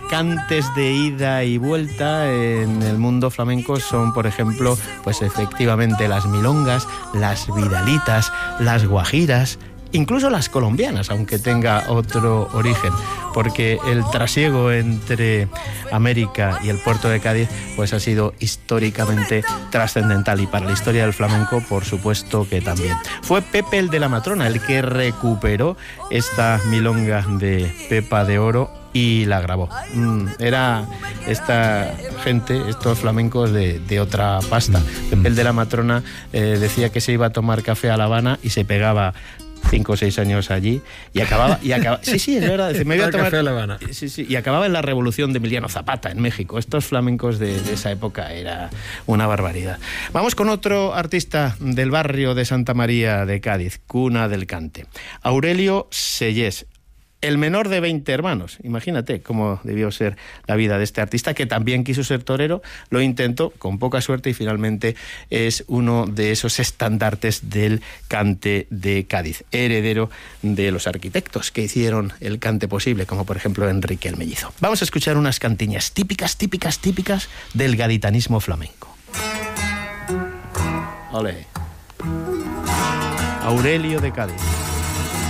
cantes de ida y vuelta en el mundo flamenco son, por ejemplo, pues efectivamente las milongas, las vidalitas, las guajiras, incluso las colombianas, aunque tenga otro origen, porque el trasiego entre América y el puerto de Cádiz pues ha sido históricamente trascendental, y para la historia del flamenco por supuesto que también. Fue Pepe el de la Matrona el que recuperó esta milonga de Pepa de Oro y la grabó. Era esta gente, estos flamencos de otra pasta. Pepe el de la Matrona decía que se iba a tomar café a La Habana y se pegaba 5 o 6 años allí y acababa sí, es verdad, me voy a tomar café a La Habana. Sí, y acababa en la revolución de Emiliano Zapata en México. Estos flamencos de esa época era una barbaridad. Vamos con otro artista del barrio de Santa María de Cádiz, cuna del cante, Aurelio Sellés. El menor de 20 hermanos. Imagínate cómo debió ser la vida de este artista, que también quiso ser torero, lo intentó con poca suerte y finalmente es uno de esos estandartes del cante de Cádiz, heredero de los arquitectos que hicieron el cante posible, como por ejemplo Enrique el Mellizo. Vamos a escuchar unas cantiñas típicas del gaditanismo flamenco. Olé. Aurelio de Cádiz.